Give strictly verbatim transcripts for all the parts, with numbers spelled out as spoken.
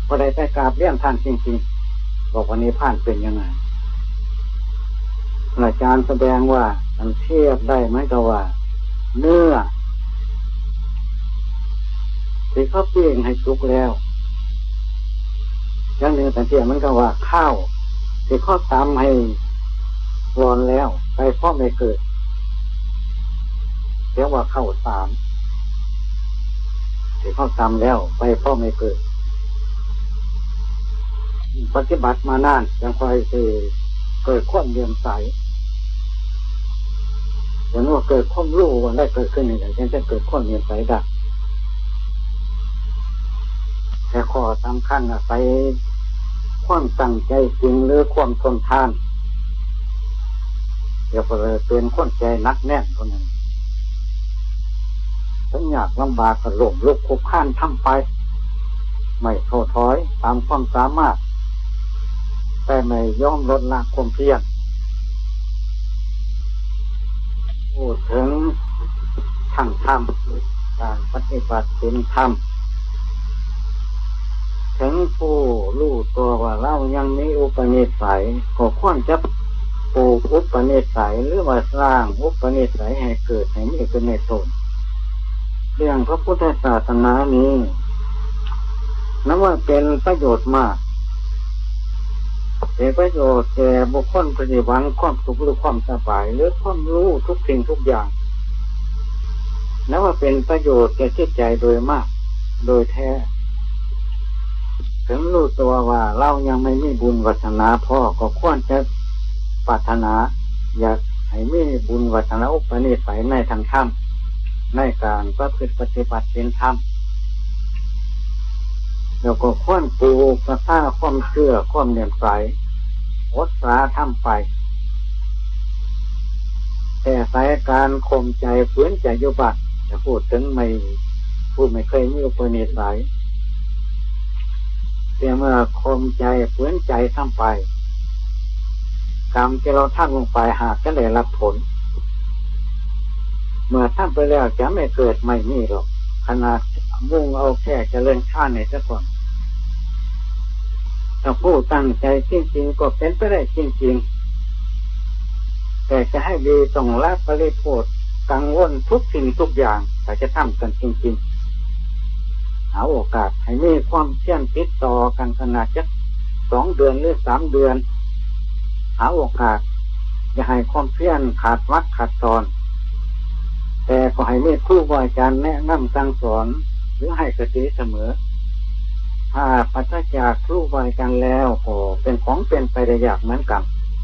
พอได้ไปกราบเลี้ยงท่านจริงๆบอกวันนี้ผ่านเป็นยังไงอาจารย์แสดงว่ามันเทียบได้ไหมก็ว่าเนื้อที่เขาเปลี่ยนให้สุกแล้วอย่างหนึ่งแต่เทียบมันก็ว่าข้าวที่เขาตำให้ร้อนแล้วไปพร้อมไม่เกิดเรียกว่าข้าวสามที่เขาตำแล้วไปพร้อมไม่เกิดปฏิบัติมานานยังคอยเกิดความเลื่อมใสอย่างว่าเกิดความรู้วันได้เกิดขึ้นอย่างนี้จะเกิดความเลื่อมใสได้แต่ข้อสำคัญอะไปความตั้งใจจริงหรือความทนทานเดี๋ยวเราเป็นคนใจนักแน่นคนนั้นถ้าอยากลำบากก็หลงลุกคุกข้านทำไปไม่ท้อถอยตามความสามารถแต่ไม่ยอมลดละความเพียรพูดถึงทางธรรมการปฏิบัติเป็นธรรมถึงผู้รู้ตัวว่าเรายังมีอุปนิสัยก็ควรจะปลูกอุปนิสัยหรือว่าสร้างอุปนิสัยให้เกิดให้มีขึ้นในตนเรื่องพระพุทธศาสนานี้นับว่าเป็นประโยชน์มากเป็นประโยชน์แก่บุคคลปฏิบัติความสุขหรือความสบายหรือความรู้ทุกสิ่งทุกอย่างนับว่าเป็นประโยชน์แก่จิตใจโดยมากโดยแท้ถึงรู้ตัวว่าเรายังไม่มีบุญวาสนาพอก็ควรจะปรารถนาอยากให้มีบุญวาสนาอุปนิสัยในทางธรรมในการประพฤติปฏิบัติเป็นธรรมแล้วก็ควรปลูกสร้างความเชื่อความเลื่อมใสอดสาทำไปแต่สายการข่มใจฝืนใจอยู่บัดจะพูดถึงไม่พูดไม่เคยมีอุปนิสัยแต่เมื่อข่มใจฝืนใจทำไปกรรมที่เราทำลงไปหากจะได้รับผลเมื่อทำไปแล้วจะไม่เกิดไม่มีหรอกขนาดมุ่งเอาแค่เจริญชาติในสักคนถ้าผู้ตั้งใจจริงๆก็เป็นไปได้จริงๆแต่จะให้ดีต้องละปริโภคกังวลทุกสิ่งทุกอย่างแต่จะทำกันจริงๆหาโอกาสให้มีความเชื่อติดต่อกันขนาดจะสองเดือนหรือสามเดือนหาโอกาสอย่าให้ความเพียรขาดวัดขาดตอนแต่ก็ให้มีครูบาอาจารย์แนะนำสั่งสอนหรือให้สติเสมอถ้าปัจจัยจากครูบาอาจารย์แล้วก็เป็นของเป็นไปได้ยากเหมือนกัน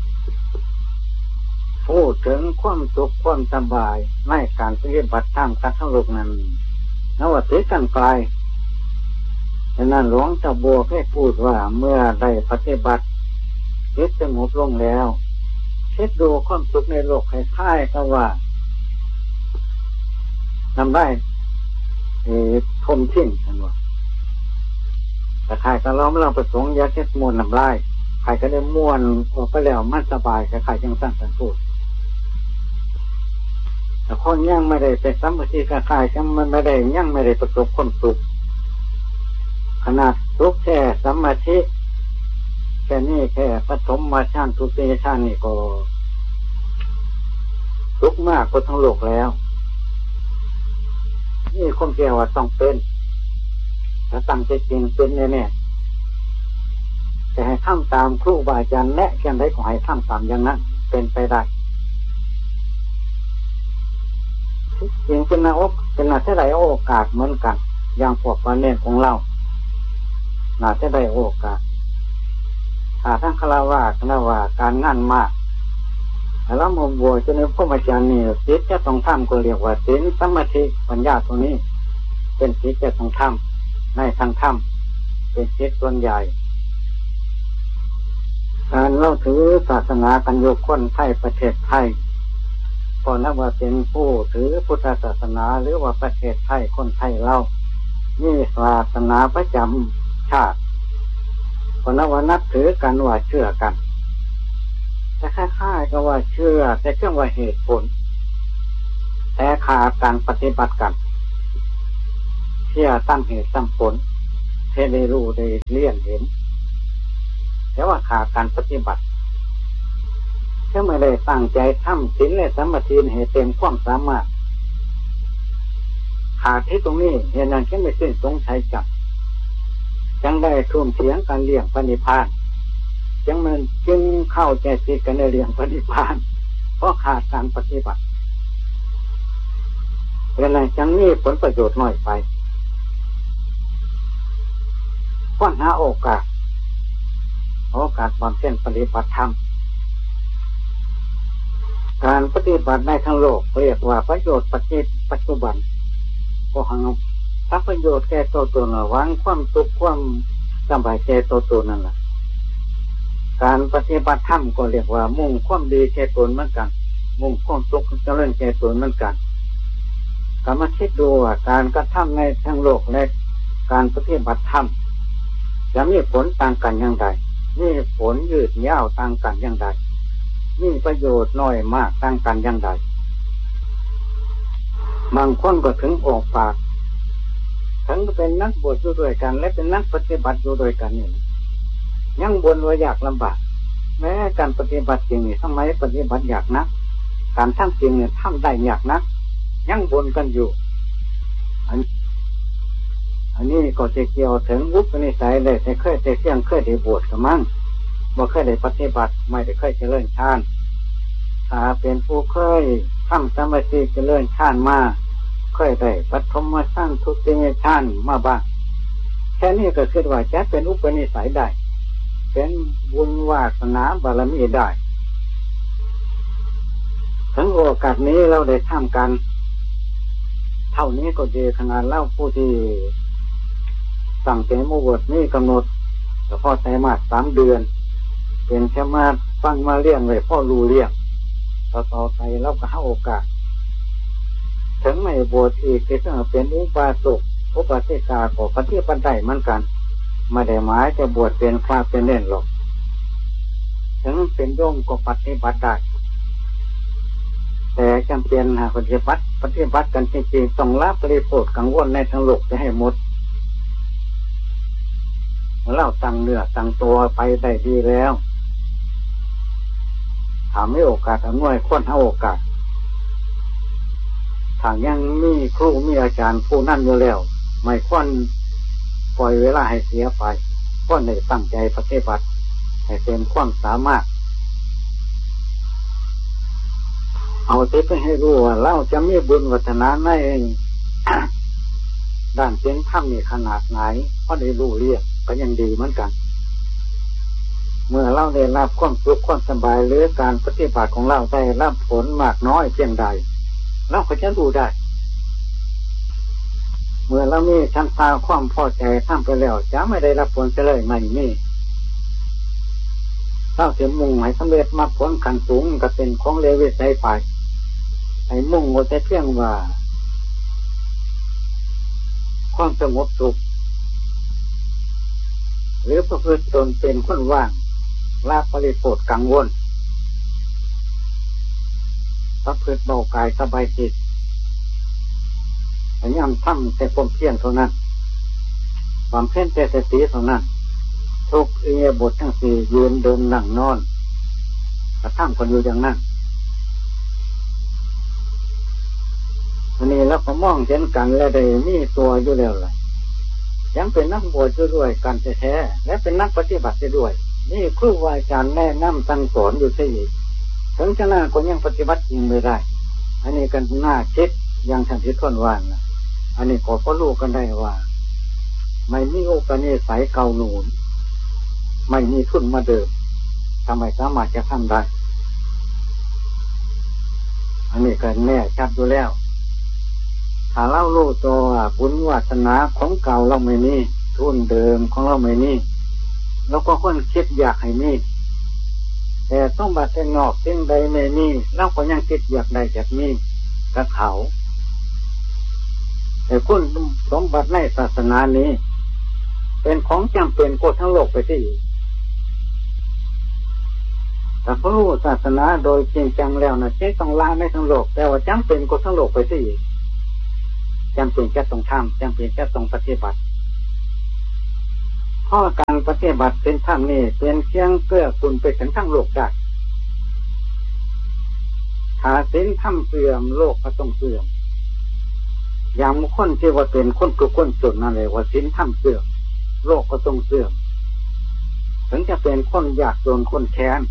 พูดถึงความสุขความสบายในการปฏิบัติธรรมกันทั้งโลกนั้นนวัตกันไกลฉะนั้นหลวงตาบัวได้พูดว่าเมื่อได้ปฏิบัติจิตสงบลงแล้วเช็คดูความสุขในโลกคล้ายๆกับว่าทำได้เอ่อทมทิ้งกันว่าแต่ใครก็เราไม่เราประสงค์อยากเช็ดมวนน้ำลายใครก็ได้ม้วนออกไปแล้วมันสบายใครๆยังสร้างกันพูดแต่คนยังไม่ได้ไปสัมผัสกับใครยังไม่ได้ยังไม่ได้ประสบความสุขขนาดทุกแค่สมาธิแค่นี้แค่ปฐมมาชาติทุติยชาตินี่ก็ทุกมากกว่าทั้งโลกแล้วนี่คงเกี่ยวว่าต้องเป็นถ้าตั้งใจจริงเป็นแน่ๆแต่ให้ทำตามครูบาอาจารย์แนะแค่ไหนก็ให้ทำตามอย่างนั้นเป็นไปได้จริงเป็นนาอกเป็นนาจะได้โอกาสเหมือนกันอย่างพวกวันเน้นของเราน่าจะได้โอกาสถ้าทั้งคารวะคารวะการงานมากแล้วมบัวจะในพวกอาจารย์นี่จิตจะต้องทำก็เรียกว่าศีลสมาธิปัญญาตัวนี้เป็นจิตจะต้องทำในทางธรรมเป็นจิตส่วนใหญ่การเล่าถือศาสนากันโยคนไทยประเทศไทยก็นับว่าเป็นผู้ถือพุทธศาสนาหรือว่าประเทศไทยคนไทยเรานี่ศาสนาประจำชาติก็นับว่านับถือกันว่าเชื่อกันแต่คล้ายๆก็ว่าเชื่อแต่เครื่องว่าเหตุผลแต่ขาดการปฏิบัติกันเชื่อตั้งเหตุตั้งผลให้ได้รู้ได้เรียนเห็นแต่ว่าขาดการปฏิบัติถ้าไม่ได้ตั้งใจทำศีลและสมาธิให้เต็มความสามารถขาดที่ตรงนี้เห็นนั้นแค่ไม่สิ้นสงสัยจับจังได้ท่วมเถียงการเลี้ยงพระนิพพานจังมันจึงเข้าใจผิดกันในเรื่องพระนิพพานเพราะขาดการปฏิบัติเป็นไรจังนี้ผลประโยชน์น้อยไปค้นหาโอกาสโอกาสบำเพ็ญปฏิบัติธรรมการปฏิบัติในทั้งโลกเรียกว่าประโยชน์ปัจจุบันก็หังถ้าประโยชน์แก่ตัวตนหวังความสุขความสบายใจตัวตนนั่นแหละการปฏิบัติธรรมก็เรียกว่ามุ่งความดีแก่ตนเหมือนกันมุ่งความสุขเจริญแก่ตนเหมือนกันก็มาคิดดูว่าการกระทำในทั้งโลกและการปฏิบัติธรรมจะมีผลต่างกันอย่างไรมีผลยืดยาวต่างกันอย่างไรมีประโยชน์น้อยมากต่างกันอย่างไรบางคนก็ถึงออกปากถึงเป็นนักบวชอยู่ด้วยกันและเป็นนักปฏิบัติอยู่ด้วยกันนี่ยังบ่นว่าอยากลำบากแม้การปฏิบัติจริงนี่ทำไมปฏิบัติยากนักการทำจริงเนี่ยทำได้ยากนักยังบ่นกันอยู่อันอันนี้ก็จะเกี่ยวถึงอุปนิสัยเลยแต่เคยแต่เที่ยงเคยได้บวชกันมั่งบ่เคยได้ปฏิบัติไม่ได้เคยเจริญฌานถ้าเป็นผู้เคยทำสมาธิเจริญฌานมาเคยได้ปฐมฌานทุติยฌานมาบ้างแค่นี้ก็คิดว่าจะเป็นอุปนิสัยได้เป็นบุญวาสนาบารมีได้ถึงโอกาสนี้เราได้ทำกันเท่านี้ก็ดีขนาดเล่าผู้ที่สั่งเจมบวชนี่กำหนดเฉพาะไตรมาสสามเดือนเป็นแค่มาฟังมาเลี้ยงเลยพ่อรู้เลี้ยงต่อต่อไปเราก็ให้โอกาสถึงไม่บวชอีกก็เป็นอุบาสกอุบาสิกาของปฏิบัติได้เหมือนกันไม่ได้หมายจะบวชเป็นพระเป็นเน่นหรอกถึงเป็นโยมก็ปฏิบัติได้แต่จำเป็นหาปฏิบัติปฏิบัติกันจริงๆต้องละปริโภคกังวลในทั้งโลกจะให้หมดเราตั้งเนื้อตั้งตัวไปได้ดีแล้วถามไม่โอกาสอำนวยคนหาโอกาสถ้ายังมีครูมีอาจารย์ผู้นั่นอยู่แล้วไม่ควรปล่อยเวลาให้เสียไปควรได้ตั้งใจปฏิบัติให้เต็มความสามารถเอาเต็มให้รู้ว่าเราจะมีบุญวัฒนาใน ด้านเสียงธรรมนี่ขนาดไหนก็ได้รู้เรียกก็ยังดีเหมือนกันเมื่อเราได้รับความสุขความสบายหรือการปฏิบัติของเราได้รับผลมากน้อยเพียงใดเราก็จะรู้ได้เมื่อเรามีชั้นตาความพอใจทำไปแล้วจะไม่ได้รับผลเลยไม่มีเราเสียมุ่งให้สำเร็จมรรคผลขั้นสูงก็เป็นของเลววิสัยไปไอ้มุ่งก็จะเพียงว่าความสงบสุขหรือประพฤติตนเป็นคนว่างละปริโภคกังวลประพฤติเบากายสบายจิตพยายามทำแต่ความเพียรเท่านั้นความเพียรแต่สติเท่านั้นทุกอิริยาบถทั้งสี่ยืนเดินนั่งนอนกระทำคนอยู่อย่างนั้นวันนี้เราก็มองเห็นกันและได้มีตัวอยู่แล้วเลยยังเป็นนักบวชอยู่ด้วยกันแท้ๆและเป็นนักปฏิบัติด้วยนี่ครูอาจารย์แนะนำสั่งสอนอยู่ที่ถึงชนะก็ยังปฏิบัติจริงไม่ได้อันนี้กันน่าคิดอย่างทันทีทวนวานนะอันนี้ขอก็รู้กันได้ว่าไม่มีอุปนิสัยเก่าหนุนไม่มีทุนมาเดิมทำไมสามารถจะทำได้อันนี้ก็แน่ชัดอยู่แล้วถ้าเรารู้ตัวบุญวาสนาของเก่าเราไม่มีทุนเดิมของเราไม่มีเราก็ควรคิดอยากให้มีแต่ต้องบัตรนอกสิ่งใดไม่มีเราก็ยังคิดอยากได้จากมีกับเขาแต่คุณสมบัติในศาสนานี้เป็นของจำเป็นกดทั้งโลกไปที่แต่พระรู้ศาสนาโดยจริงจังแล้วนะเจ๊ต้องละในทั้งโลกแต่ว่าจำเป็นกดทั้งโลกไปที่จำเป็นแค่ต้องทำจำเป็นแค่ต้องปฏิบัติเพราะการปฏิบัติเป็นธรรมนี่เป็นเพียงเกื้อกูลไปถึงทั้งโลกได้ถ้าศีลธรรมเสื่อมโลกก็ต้องเสื่อมอย่างคนที่ว่าเป็นคนทุกข์คนจนนั่นแหละว่าศีลธรรมเสื่อมโลกก็ต้องเสื่อมถึงจะเป็นคนยากจนคนแค้น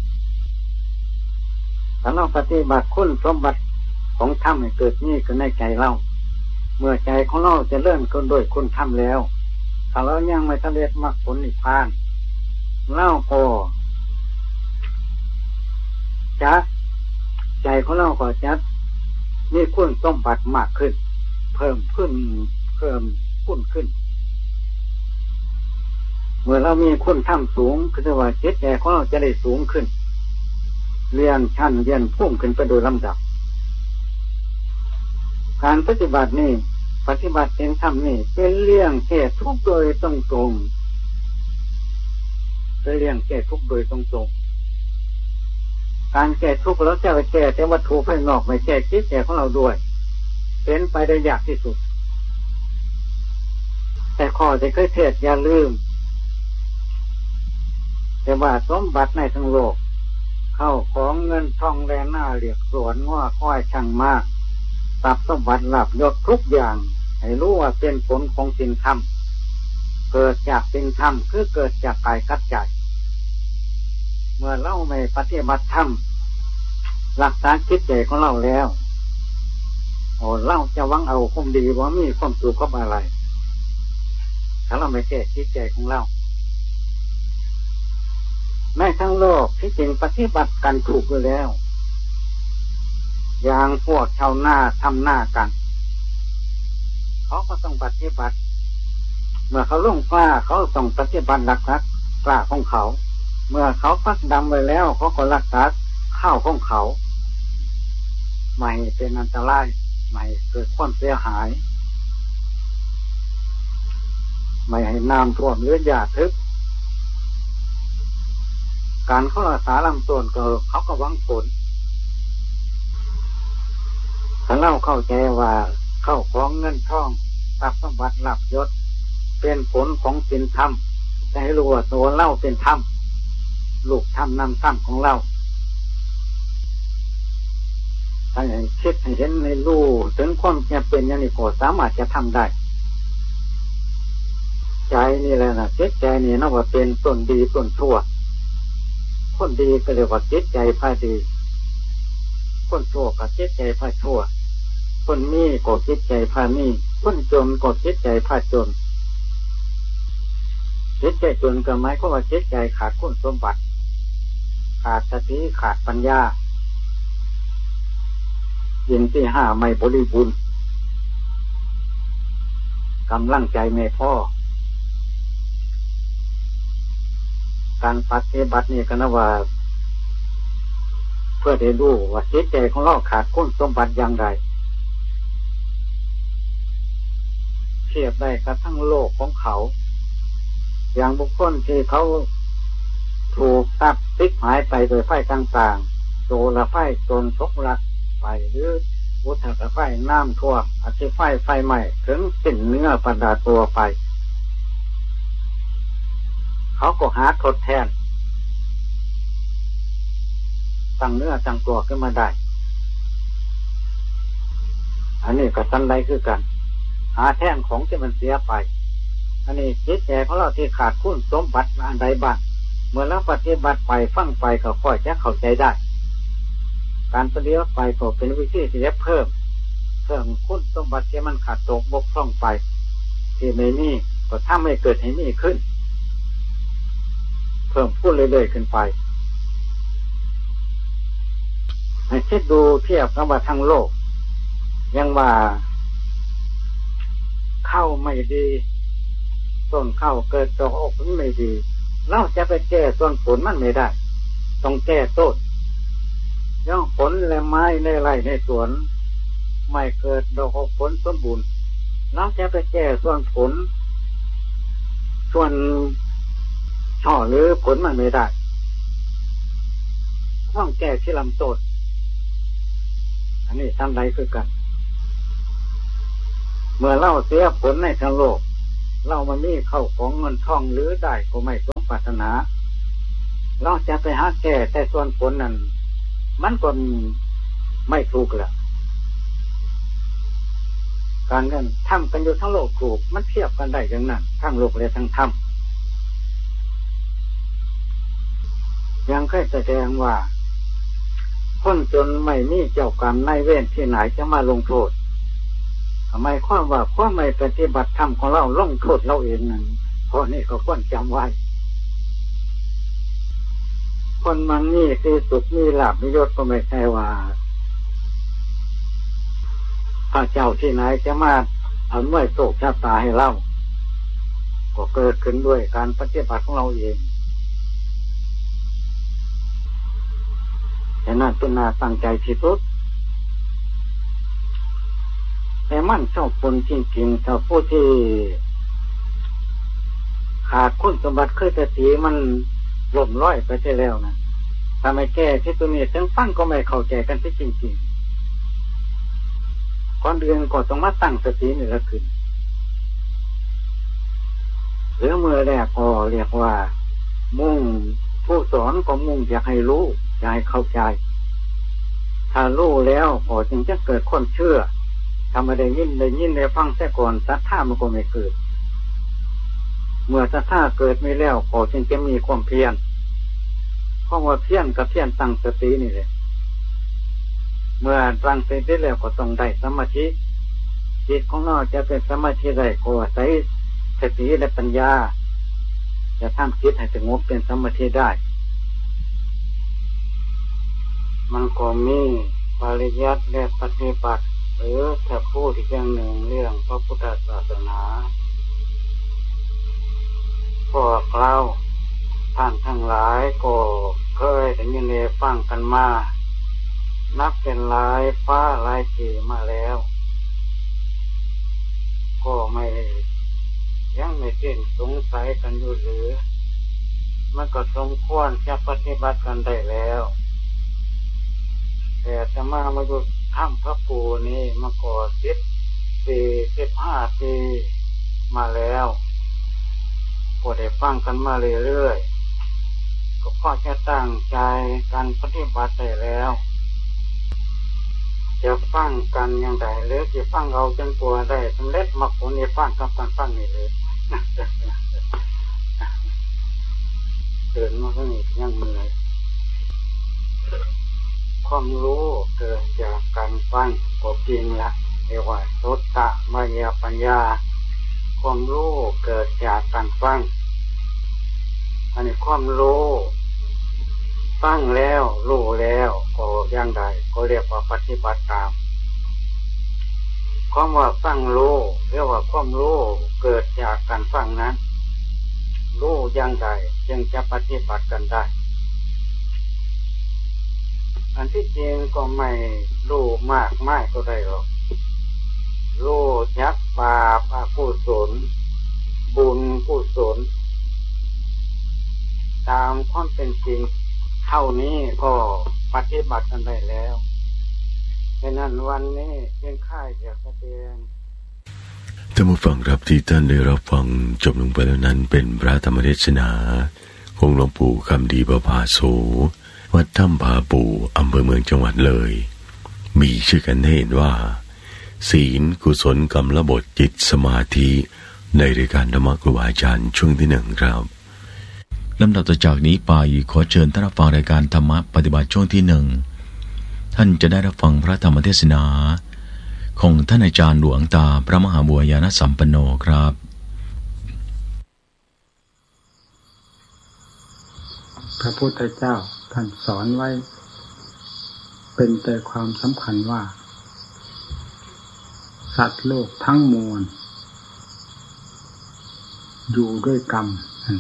ถ้าเราปฏิบัติคุณสมบัติของธรรมให้เกิดนี่ขึ้นในใจเราเมื่อใจของเราจะเลื่อนขึ้นโดยคุณธรรมแล้วถ้าเรายังไม่สำเร็จมรรคผลนิพพานเล่าพอจะใจของเราก็จะมีคุณสมบัติมากขึ้นเพิ่มขึ้นเพิ่มขึ้นขึ้นเมื่อเรามีคุณธรรมสูงคือว่าจิตใจของเราจะได้สูงขึ้นเรียนชั้นเรียนพุ่งขึ้นไปโดยลำดับการปฏิบัตินี่ปฏิบัติเป็นธรรมนี่เป็นเรื่องแก้ทุกข์โดยตรงตรงเป็นเรื่องแก้ทุกข์โดยตรงตรงการแก้ทุกข์แล้วจะไปแก้แต่วัตถุภายนอกไม่แก้จิตใจของเราด้วยเป็นไปได้ยากที่สุดแต่ข้อที่เคยเทศอย่าลืมแต่ว่าสมบัติในทั้งโลกเข้าของเงินทองแรงหน้าเหลียกสวนง้อค่อยช่างมากทรัพย์สมบัติลาภยศทุกอย่างให้รู้ว่าเป็นผลของศีลธรรมเกิดจากศีลธรรมคือเกิดจากกายกับใจเมื่อเราไม่ปฏิบัติธรรมรักษาจิตใจของเราแล้วโอ้เราจะหวังเอาความดีว่ามีความสุขกับอะไรถ้าเราไม่แก้จิตใจของเราในทั้งโลกที่จริงปฏิบัติกันถูกอยู่แล้วอย่างพวกชาวนาทำหน้ากันเขาก็ต้องปฏิบัติเมื่อเขาลงฟ้าเขาต้องปฏิบัติรักษากล้าของเขาเมื่อเขาพักดำไว้แล้วเขาก็รักษาข้าวของเขาไม่เป็นอันตรายไม่เกิดความเสียหายไม่ให้น้ำท่วมหรือหญ้าทึบการเขารักษาลำต้นก็เขาก็หวังผลถ้าเราเข้าใจว่าเข้าของเงินทองทรัพย์สมบัติลาภยศเป็นผลของศีลธรรมแต่ให้รู้ว่าตัวเราเป็นธรรมลูกธรรมนำธรรมของเราถ้าอย่างคิดให้เห็นในรู้ถึงความจำเป็นอย่างนี้ก็สามารถจะทำได้ใจนี่แหละนะจิตใจนี่นะว่าเป็นต้นดีต้นชั่วคนดีก็เรียกว่าจิตใจพาดีคนชั่วก็จิตใจพาชั่วคนมีก็จิตใจพามีคนจนก็จิตใจพาจนจิตใจจนก็หมายความว่าจิตใจขาดคุณสมบัติขาดสติขาดปัญญายินที่ห้าไม่บริบูรณ์กำลังใจไม่พอการปฏิบัตินี่ก็นะว่าเพื่อได้รู้ว่าจิตใจของเราขาดคุณสมบัติอย่างไรเทียบได้กับทั้งโลกของเขาอย่างบุคคลที่เขาถูกตัดติดหายไปโดยไฟต่างๆโซลาไฟโซนชกลักไฟหรือวุฒากไฟน้ำท่วมอาทิไฟไฟใหม่ถึงสิ้นเนื้อประดาตัวไปเขาก็หาทดแทนตั้งเนื้อตั้งตัวขึ้นมาได้อันนี้ก็สันไดคือกันหาแท่งของที่มันเสียไปอันนี้จิตใจของเราที่ขาดคุณสมบัติอันใดบ้างเมื่อเราปฏิบัติไปฟังไปก็ค่อยจะเข้าใจได้การปฏิบัติไปก็เป็นวิธีที่จะเพิ่มเพิ่มคุณสมบัติที่มันขาดตกบกพร่องไปที่ไม่มีก็ทำให้เกิดให้มีขึ้นเพิ่มพูดเรื่อยๆขึ้นไปให้คิดดูเทียบกับว่าทั้งโลกยังว่าเข้าไม่ดีต้นเข้าเกิดดอกออกผลไม่ดีเราจะไปแก้ต้นผลมันไม่ได้ต้องแก้ต้นย่องผลและไม้ในไร่ในสวนไม่เกิดดอกออกผลสมบูรณ์เราจะไปแก้ส่วนผลส่วนช่อหรือผลมันไม่ได้ต้องแก้ที่ลำต้นอันนี้ทำไรคือกันเมื่อเล่าเสียผลในทั้งโลกเรามันนี่เข้าของเงินทองหรือได้ก็ไม่สมปรารถนาเราจะไปหาแก่แต่ส่วนผลนั้นมันก็ไม่ถูกแหละการเงินทำกันอยู่ทั้งโลกถูกมันเทียบกันได้อย่างนั้นทั้งโลกและทั้งธรรมยังเคยแสดงว่าคนจนไม่มีเจ้ากรรมนายเวรที่ไหนจะมาลงโทษทำไมความว่าความไม่ปฏิบัติธรรมของเราลงโทษเราเองนั้นเพราะนี่ก็ควรจำไว้คนมันนี่คือสุขมีลาภมียศก็ไม่ใช่ว่าพระเจ้าที่ไหนจะมาเอาหน่วยโศกชะตาให้เราก็เกิดขึ้นด้วยการปฏิบัติของเราเองฉะนั้นเป็นนาตั้งใจที่สุดแต่มันชอบคนจริงๆถ้าผู้ที่ขาดคุณสมบัติคือสติมันหล่มร้อยไปใช่แล้วนะถ้าไม่แก้ที่ตัวนี้ทั้งฟังก็ไม่เข้าใจกันที่จริงๆก่อนเดือนก็ต้องมาตั้งสตินี่ละขึ้นหรือเมื่อแรกก็เรียกว่ามุ่งผู้สอนก็มุ่งอยากให้รู้อยากให้เข้าใจถ้ารู้แล้วพอจึงจะเกิดความเชื่อทำมาได้ยินได้ยินได้ฟังแต่ก่อนศรัทธามันก็ไม่เกิดเมื่อศรัทธาเกิดไม่แล้วพอจึงจะมีความเพียรเพราะว่าเพียรกับเพียรตั้งสตินี่แหละเมื่อตั้งสติแล้วก็ต้องได้สมาธิจิตของเราจะเป็นสมาธิได้ก็ใช้สติและปัญญาจะทำจิตให้สงบเป็นสมาธิได้มันก็มีปริยัติและปฏิบัติหรือถ้าพูดอีกอย่างหนึ่งเรื่องพระพุทธศาสนาพวกเราท่านทั้งหลายก็เคยได้ยินได้ฟังกันมานับเป็นหลายฟ้าหลายปีมาแล้วก็ไม่ยังไม่สิ้นสงสัยกันอยู่หรือมันก็สมควรจะปฏิบัติกันได้แล้วแต่จะมามาดูถ้ำพระปูนี้มาก่อสิบปีสิบห้าปีมาแล้วก็ได้ฟังกันมาเรื่อยๆก็พอจะตั้งใจการปฏิบัติได้แล้วจะฟังกันอย่างไรหรือจะฟังเอาจนตัวได้สำเร็จมรรคผลในฟังกับการฟังนี่เลยเดินมาข้างนี้ยังเหนื่อยความรู้เกิดจากการฟังก็จริงละเรียกว่าโสตมยปัญญาความรู้เกิดจากการฟังอันนี้ความรู้ฟังแล้วรู้แล้วก็อย่างใดก็เรียกว่าปฏิบัติตามความว่าฟังรู้เรียกว่าความรู้เกิดจากการฟังนั้นรู้อย่างใดจึงจะปฏิบัติกันได้อันที่จริงก็ไม่รู้มากไม่ก็ได้หรอกรู้ยักบาปอกุศลบุญกุศลตามความเป็นจริงเท่านี้ก็ปฏิบัติกันได้แล้วฉะนั้นวันนี้เพียงค่ายจะแสดงท่านผู้ฟังครับที่ท่านได้รับฟังจบลงไปแล้วนั้นเป็นพระธรรมเทศนาของหลวงปู่คำดีประภาโสวัดถ้ำผาปู่อำเภอเมืองจังหวัดเลยมีชื่อกันให้เห็นว่าศีลกุศลกรรมละบทจิตสมาธิในรายการธรรมครูบาอาจารย์ช่วงที่หนึ่งครับลำดับต่อจากนี้ไปขอเชิญท่านรับฟังรายการธรรมะปฏิบัติช่วงที่หนึ่งท่านจะได้รับฟังพระธรรมเทศนาของท่านอาจารย์หลวงตาพระมหาบัวยานสัมปันโนครับพระพุทธเจ้าท่านสอนไว้เป็นใจความสำคัญว่าสัตว์โลกทั้งมวลอยู่ด้วยกรรม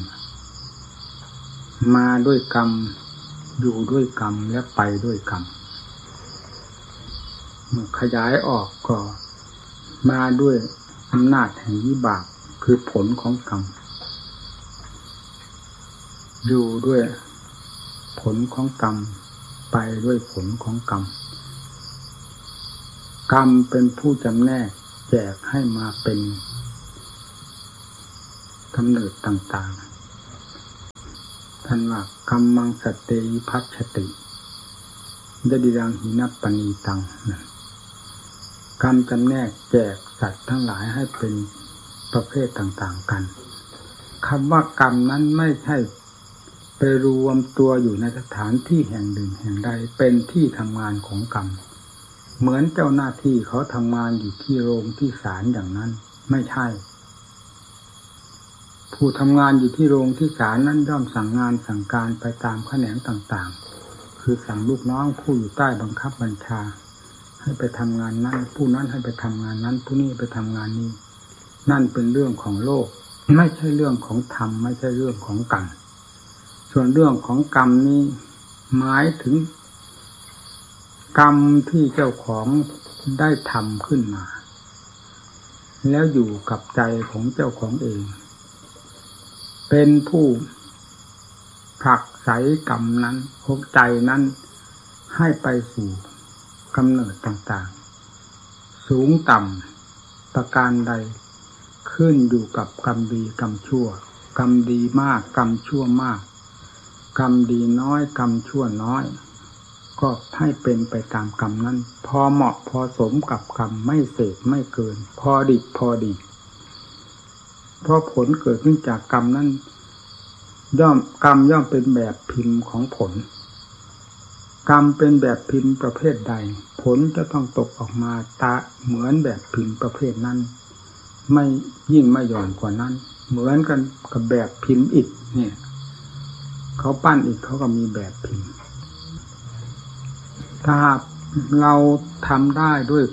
มาด้วยกรรมอยู่ด้วยกรรมและไปด้วยกรรมเมื่อขยายออกก็มาด้วยอำนาจแห่งวิบากคือผลของกรรมอยู่ด้วยผลของกรรมไปด้วยผลของกรรมกรรมเป็นผู้จำแนกแจกให้มาเป็นกำเนิดต่างๆท่านว่ากรรมังสเตยิภัชชติยดิรังหินัปปณีตังกรรมจำแนกแจกสัตว์ทั้งหลายให้เป็นประเภทต่างๆกันคำว่ากรรมนั้นไม่ใช่ไปรวมตัวอยู่ในสถานที่แห่งหนึ่งแห่งใดเป็นที่ทำงานของกรรมเหมือนเจ้าหน้าที่เขาทำงานอยู่ที่โรงที่ศาลอย่างนั้นไม่ใช่ผู้ทำงานอยู่ที่โรงที่ศาลนั้นย่อมสั่งงานสั่งการไปตามแขนงต่างๆคือสั่งลูกน้องผู้อยู่ใต้บังคับบัญชาให้ไปทำงานนั้นผู้นั้นให้ไปทำงานนั้นผู้นี้ไปทำงานนี้นั่นเป็นเรื่องของโลกไม่ใช่เรื่องของธรรมไม่ใช่เรื่องของกรรมส่วนเรื่องของกรรมนี้หมายถึงกรรมที่เจ้าของได้ทำขึ้นมาแล้วอยู่กับใจของเจ้าของเองเป็นผู้ผลักไสกรรมนั้นของใจนั้นให้ไปสู่กำเนิดต่างๆสูงต่ำประการใดขึ้นอยู่กับกรรมดีกรรมชั่วกรรมดีมากกรรมชั่วมากกรรมดีน้อยกรรมชั่วน้อยก็ให้เป็นไปตามกรรมนั้นพอเหมาะพอสมกับกรรมไม่เศษไม่เกินพอดิบพอดีเพราะผลเกิดขึ้นจากกรรมนั้นย่อมกรรมย่อมเป็นแบบพิมพ์ของผลกรรมเป็นแบบพิมพ์ประเภทใดผลจะต้องตกออกมาตาเหมือนแบบพิมพ์ประเภทนั้นไม่ยิ่งไม่หย่อนกว่านั้นเหมือนกันกับแบบพิมพ์อิฐเนี่ยเขาปั้นอิฐเขาก็มีแบบพิมพ์ถ้าเราทำได้ด้วย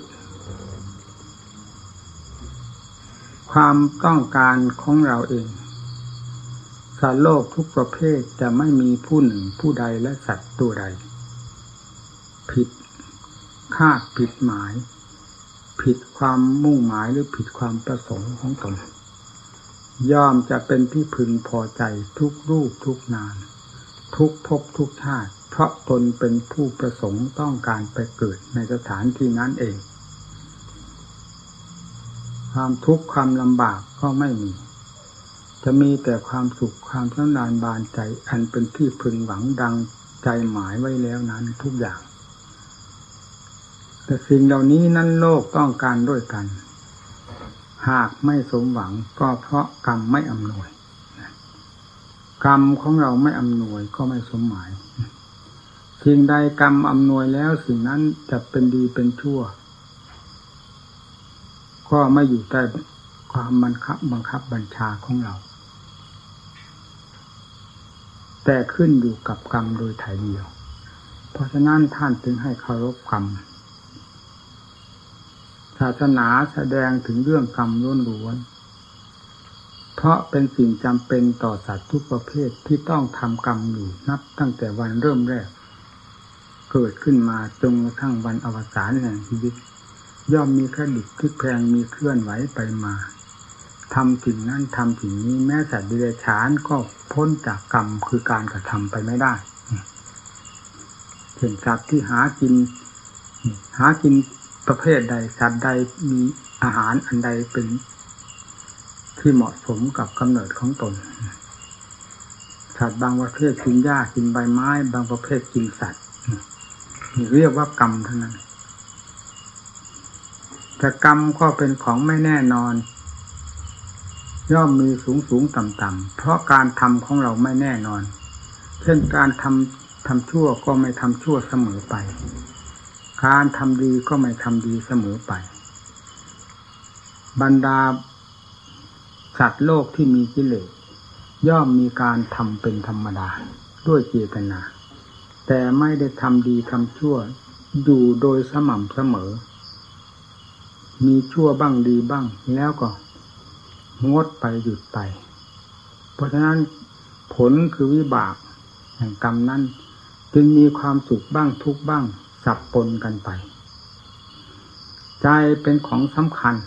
ความต้องการของเราเองสัตว์โลกทุกประเภทจะไม่มีผู้หนึ่งผู้ใดและสัตว์ตัวใดผิดคาดผิดหมายผิดความมุ่งหมายหรือผิดความประสงค์ของตนย่อมจะเป็นที่พึงพอใจทุกรูปทุกนามทุกภพทุกชาติเพราะตนเป็นผู้ประสงค์ต้องการไปเกิดในสถานที่นั้นเองความทุกข์ความลำบากก็ไม่มีจะมีแต่ความสุขความสำราญบานใจอันเป็นที่พึงหวังดังใจหมายไว้แล้วนั้นทุกอย่างแต่สิ่งเหล่านี้นั้นโลกต้องการด้วยกันหากไม่สมหวังก็เพราะกรรมไม่อำนวยกรรมของเราไม่อำนวยก็ไม่สมหมายสิ่งใดกรรมอำนวยแล้วสิ่งนั้นจะเป็นดีเป็นชั่วก็ไม่อยู่ใต้ความบังคับบังคับบัญชาของเราแต่ขึ้นอยู่กับกรรมโดยถ่ายเดียวเพราะฉะนั้นท่านจึงให้เคารพกรรมศาสนาแสดงถึงเรื่องกรรมล้วนๆเพราะเป็นสิ่งจำเป็นต่อสัตว์ทุกประเภทที่ต้องทำกรรมอยู่นับตั้งแต่วันเริ่มแรกเกิดขึ้นมาจนกระทั่งวันอวสานแห่งชีวิตย่อมมีกระดิกพลิกแพลงมีเคลื่อนไหวไปมาทำสิ่งนั้นทำสิ่งนี้แม้สัตว์เดรัจฉานก็พ้นจากกรรมคือการกระทำไปไม่ได้เช่นสัตว์ที่หากินหากินประเภทใดสัตว์ใดมีอาหารอันใดเป็นที่เหมาะสมกับกำเนิดของตนสัตว์บางประเภทกินหญ้ากินใบไม้บางประเภทกินสัตว์นี่เรียกว่ากรรมเท่านั้นแต่กรรมก็เป็นของไม่แน่นอนย่อมมีสูงสูงต่ำต่ำเพราะการทำของเราไม่แน่นอนเช่นการทำทำชั่วก็ไม่ทำชั่วเสมอไปการทำดีก็ไม่ทำดีเสมอไปบรรดาสัตว์โลกที่มีกิเลสย่อมมีการทำเป็นธรรมดาด้วยเจตนาแต่ไม่ได้ทำดีทำชั่วอยู่โดยสม่ำเสมอมีชั่วบ้างดีบ้างแล้วก็งดไปหยุดไปเพราะฉะนั้นผลคือวิบากแห่งกรรมนั้นจึงมีความสุขบ้างทุกข์บ้างสับปนกันไปใจเป็นของสำคัญ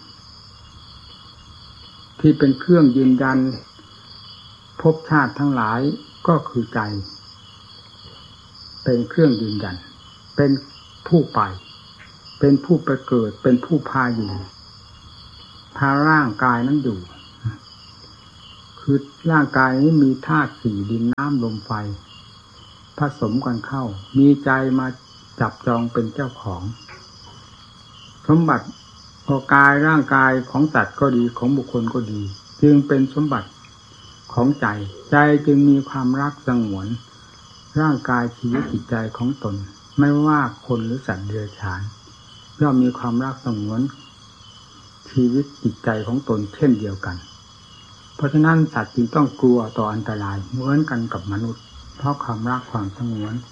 ที่เป็นเครื่องยืนยันภพชาติทั้งหลายก็คือใจเป็นเครื่องยืนยันเป็นผู้ไปเป็นผู้ไปเกิดเป็นผู้พาอยู่พาร่างกายนั้นอยู่คคือร่างกายนี้มีธาตุสี่ดินน้ำลมไฟผสมกันเข้ามีใจมาจับจองเป็นเจ้าของสมบัติของกายร่างกายของสัตว์ก็ดีของบุคคลก็ดีจึงเป็นสมบัติของใจใจจึงมีความรักสงวนร่างกายชีวิตจิตใจของตนไม่ว่าคนหรือสัตว์เดรัจฉานย่อมมีความรักสงวนชีวิตจิตใจของตนเช่นเดียวกันเพราะฉะนั้นสัตว์จึงต้องกลัวต่ออันตรายเหมือนกันกับมนุษย์เพราะความรักความสงวน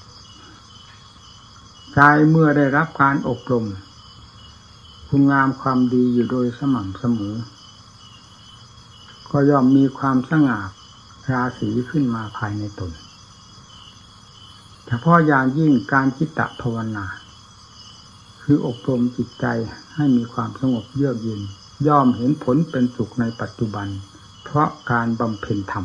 ใจเมื่อได้รับการอบรมคุณงามความดีอยู่โดยสม่ำเสมอก็ย่อมมีความสง่าราศีขึ้นมาภายในตนเฉพาะอย่างยิ่งการจิตตภาวนาคืออบรมจิตใจให้มีความสงบเยือกเย็นย่อมเห็นผลเป็นสุขในปัจจุบันเพราะการบำเพ็ญธรรม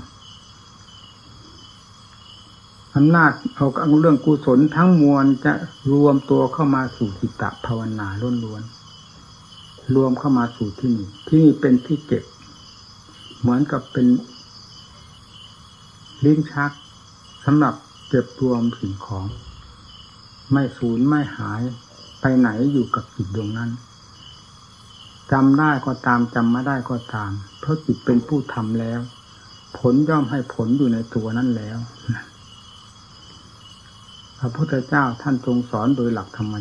อำนาจเอาเรื่องกุศลทั้งมวลจะรวมตัวเข้ามาสู่จิตตภาวนาล้วนๆรวมเข้ามาสู่ที่นี่ที่นี่เป็นที่เก็บเหมือนกับเป็นลิ้นชักสำหรับเก็บรวมสิ่งของไม่สูญไม่หายไปไหนอยู่กับจิตดวงนั้นจำได้ก็ตามจำไม่ได้ก็ตามเพราะจิตเป็นผู้ทำแล้วผลย่อมให้ผลอยู่ในตัวนั้นแล้วพระพุทธเจ้าท่านทรงสอนโดยหลักธรรม